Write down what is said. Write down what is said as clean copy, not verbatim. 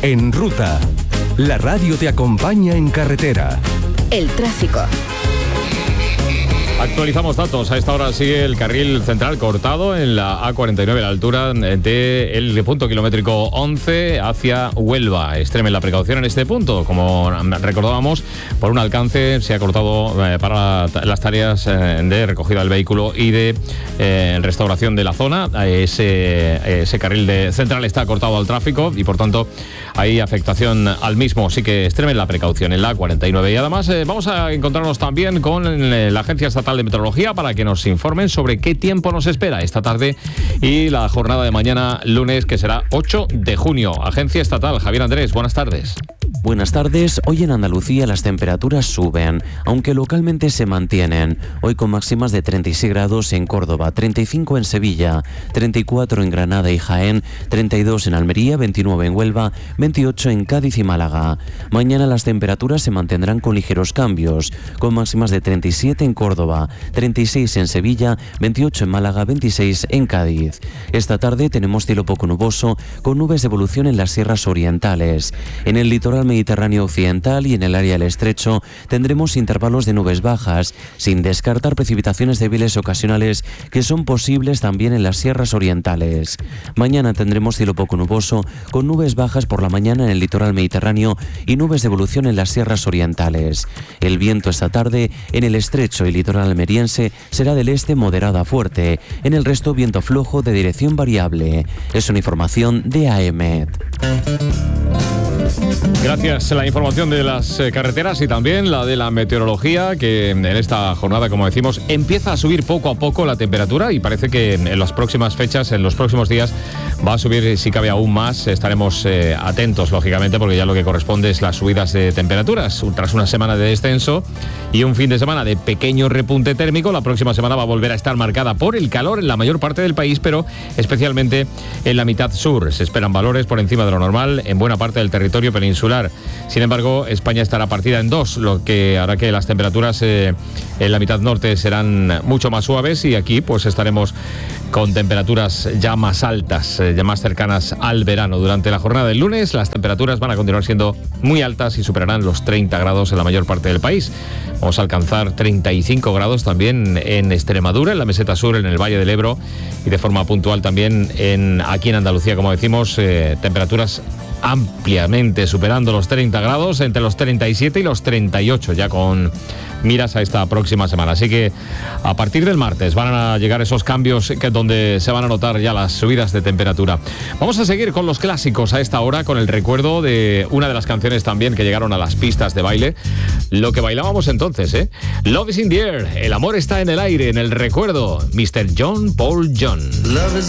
En Ruta, la radio te acompaña en carretera. El tráfico. Actualizamos datos. A esta hora sigue el carril central cortado en la A49 a la altura del punto kilométrico 11 hacia Huelva. Extremen la precaución en este punto. Como recordábamos, por un alcance se ha cortado para las tareas de recogida del vehículo y de restauración de la zona. Ese carril central está cortado al tráfico y por tanto hay afectación al mismo. Así que extremen la precaución en la A49. Y además vamos a encontrarnos también con la Agencia Estatal de Meteorología para que nos informen sobre qué tiempo nos espera esta tarde y la jornada de mañana lunes, que será 8 de junio. Agencia Estatal, Javier Andrés, buenas tardes. Buenas tardes. Hoy en Andalucía las temperaturas suben, aunque localmente se mantienen. Hoy con máximas de 36 grados en Córdoba, 35 en Sevilla, 34 en Granada y Jaén, 32 en Almería, 29 en Huelva, 28 en Cádiz y Málaga. Mañana las temperaturas se mantendrán con ligeros cambios, con máximas de 37 en Córdoba, 36 en Sevilla, 28 en Málaga, 26 en Cádiz. Esta tarde tenemos cielo poco nuboso, con nubes de evolución en las sierras orientales. En el litoral Mediterráneo occidental y en el área del estrecho tendremos intervalos de nubes bajas, sin descartar precipitaciones débiles ocasionales que son posibles también en las sierras orientales. Mañana tendremos cielo poco nuboso, con nubes bajas por la mañana en el litoral mediterráneo y nubes de evolución en las sierras orientales. El viento esta tarde en el estrecho y litoral almeriense será del este moderado a fuerte, en el resto viento flojo de dirección variable. Es una información de AEMET. Gracias. La información de las carreteras y también la de la meteorología, que en esta jornada, como decimos, empieza a subir poco a poco la temperatura y parece que en las próximas fechas, en los próximos días, va a subir, si cabe, aún más. Estaremos atentos, lógicamente, porque ya lo que corresponde es las subidas de temperaturas. Tras una semana de descenso y un fin de semana de pequeño repunte térmico, la próxima semana va a volver a estar marcada por el calor en la mayor parte del país, pero especialmente en la mitad sur. Se esperan valores por encima de lo normal en buena parte del territorio peninsular. Sin embargo, España estará partida en dos, lo que hará que las temperaturas en la mitad norte serán mucho más suaves y aquí pues estaremos con temperaturas ya más altas, ya más cercanas al verano. Durante la jornada del lunes las temperaturas van a continuar siendo muy altas y superarán los 30 grados en la mayor parte del país. Vamos a alcanzar 35 grados también en Extremadura, en la meseta sur, en el Valle del Ebro y de forma puntual también aquí en Andalucía, como decimos, temperaturas ampliamente superando los 30 grados, entre los 37 y los 38, ya con miras a esta próxima semana. Así que a partir del martes van a llegar esos cambios donde se van a notar ya las subidas de temperatura. Vamos a seguir con los clásicos a esta hora, con el recuerdo de una de las canciones también que llegaron a las pistas de baile, lo que bailábamos entonces, Love is in the air, el amor está en el aire, en el recuerdo, Mr. John Paul Jones.